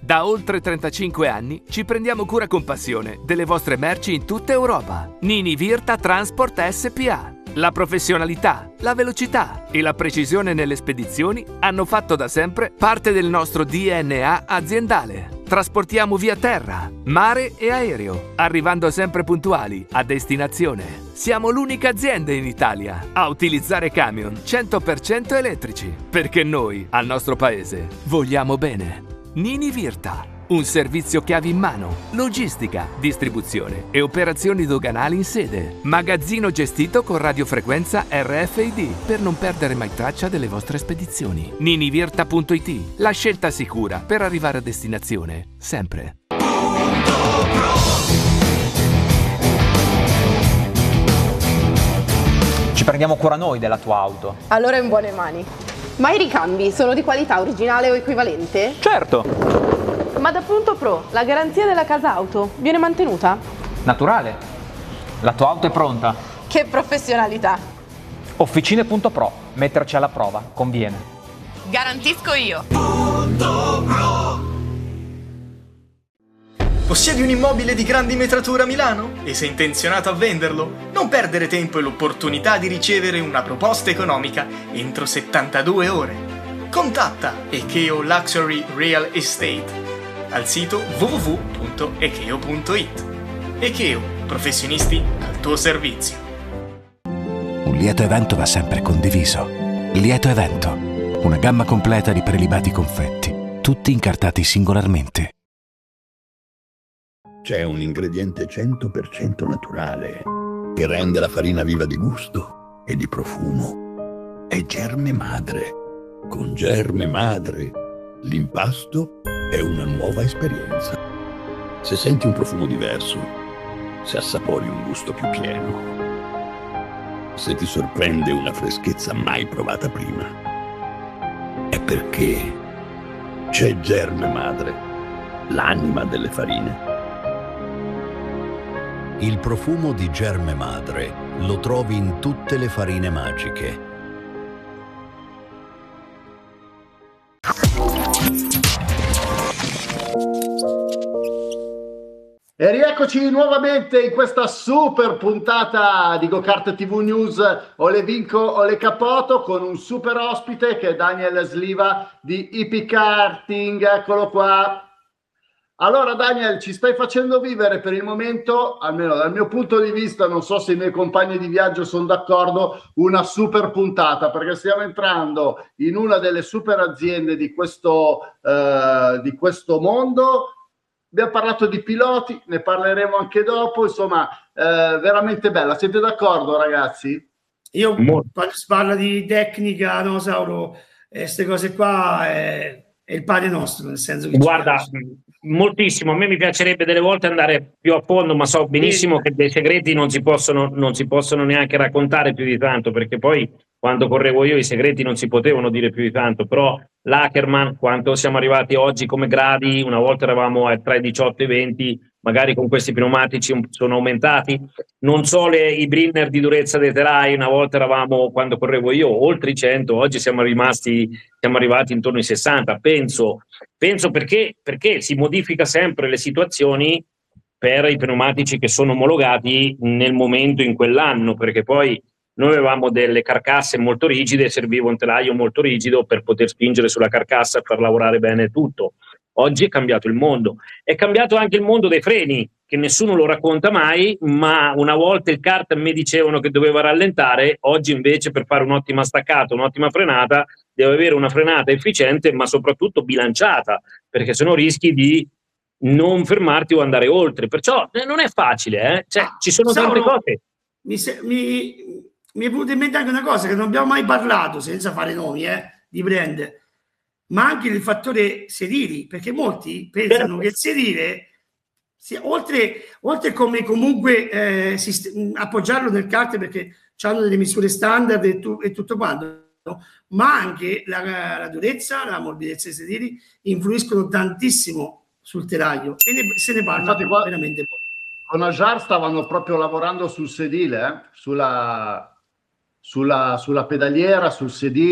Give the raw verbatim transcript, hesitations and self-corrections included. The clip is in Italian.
Da oltre trentacinque anni ci prendiamo cura con passione delle vostre merci in tutta Europa. Nini Virta Transport S P A. La professionalità, la velocità e la precisione nelle spedizioni hanno fatto da sempre parte del nostro D N A aziendale. Trasportiamo via terra, mare e aereo, arrivando sempre puntuali a destinazione. Siamo l'unica azienda in Italia a utilizzare camion cento per cento elettrici, perché noi, al nostro paese, vogliamo bene. Nini Virta, un servizio chiavi in mano, logistica, distribuzione e operazioni doganali in sede. Magazzino gestito con radiofrequenza R F I D per non perdere mai traccia delle vostre spedizioni. ninivirta punto it, la scelta sicura per arrivare a destinazione, sempre. Ci prendiamo cura noi della tua auto. Allora è in buone mani. Ma i ricambi sono di qualità originale o equivalente? Certo! Ma da Punto Pro, la garanzia della casa auto viene mantenuta? Naturale. La tua auto è pronta. Che professionalità! Officine Punto Pro, metterci alla prova, conviene. Garantisco io! Punto Pro. Possiedi un immobile di grandi metratura a Milano? E sei intenzionato a venderlo? Non perdere tempo e l'opportunità di ricevere una proposta economica entro settantadue ore. Contatta Ekeo Luxury Real Estate al sito w w w punto ekeo punto it. Ekeo, professionisti al tuo servizio. Un lieto evento va sempre condiviso. Lieto evento, una gamma completa di prelibati confetti, tutti incartati singolarmente. C'è un ingrediente cento per cento naturale che rende la farina viva di gusto e di profumo. È Germe Madre. Con Germe Madre l'impasto è una nuova esperienza. Se senti un profumo diverso, se assapori un gusto più pieno, se ti sorprende una freschezza mai provata prima, è perché c'è Germe Madre, l'anima delle farine. Il profumo di Germe Madre lo trovi in tutte le farine magiche. E rieccoci nuovamente in questa super puntata di GoKart T V News, o le vinco o le capoto, con un super ospite che è Daniel Sliva di I P Karting. Eccolo qua. Allora Daniel, ci stai facendo vivere per il momento, almeno dal mio punto di vista, non so se i miei compagni di viaggio sono d'accordo, una super puntata, perché stiamo entrando in una delle super aziende di questo, eh, di questo mondo. Abbiamo parlato di piloti, ne parleremo anche dopo, insomma, eh, veramente bella. Siete d'accordo, ragazzi? Io, quando si parla di tecnica, no, Sauro, queste cose qua è, è il pane nostro, nel senso che... Guarda, moltissimo, a me mi piacerebbe delle volte andare più a fondo, ma so benissimo che dei segreti non si possono, non si possono neanche raccontare più di tanto, perché poi quando correvo io i segreti non si potevano dire più di tanto, però l'Ackerman, quanto siamo arrivati oggi come gradi, una volta eravamo tra i diciotto e i venti, magari con questi pneumatici sono aumentati, non so le, i Brinner di durezza dei telai, una volta eravamo, quando correvo io, oltre i cento, oggi siamo rimasti, siamo arrivati intorno ai sessanta, penso, penso perché, perché si modifica sempre le situazioni per i pneumatici che sono omologati nel momento in quell'anno, perché poi noi avevamo delle carcasse molto rigide, serviva un telaio molto rigido per poter spingere sulla carcassa e far lavorare bene tutto. Oggi è cambiato il mondo. È cambiato anche il mondo dei freni, che nessuno lo racconta mai, ma una volta il kart mi dicevano che doveva rallentare, oggi invece per fare un'ottima staccata, un'ottima frenata, deve avere una frenata efficiente, ma soprattutto bilanciata, perché sennò rischi di non fermarti o andare oltre. Perciò eh, non è facile, eh? Cioè, ci sono tante cose. Mi, se, mi, mi è venuta in mente anche una cosa che non abbiamo mai parlato, senza fare nomi, eh, di brand, ma anche il fattore sedili, perché molti pensano che il sedile, sia, oltre, oltre come comunque eh, si, appoggiarlo nel kart perché hanno delle misure standard e, tu, e tutto quanto, ma anche la, la durezza, la morbidezza dei sedili influiscono tantissimo sul telaio e ne, se ne parla qua, veramente poco. Con Ajar stavano proprio lavorando sul sedile, eh? sulla, sulla, sulla pedaliera, sul sedile.